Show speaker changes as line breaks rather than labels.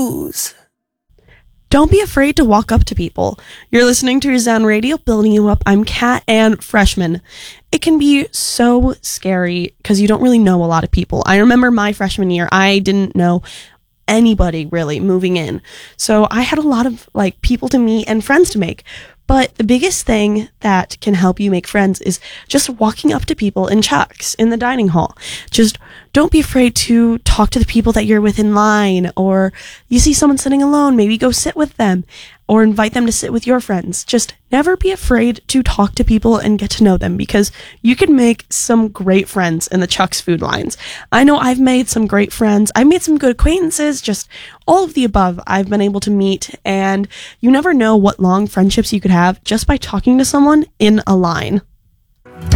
news. Don't be afraid to walk up to people. You're listening to Zen Radio, building you up. I'm Kat and freshman. It can be so scary because you don't really know a lot of people. I remember my freshman year, I didn't know anybody really moving in. So I had a lot of people to meet and friends to make. But the biggest thing that can help you make friends is just walking up to people in Chuck's in the dining hall. Just don't be afraid to talk to the people that you're with in line, or you see someone sitting alone, maybe go sit with them or invite them to sit with your friends. Just never be afraid to talk to people and get to know them, because you can make some great friends in the Chuck's food lines. I know I've made some great friends. I've made some good acquaintances, just all of the above I've been able to meet, and you never know what long friendships you could have just by talking to someone in a line.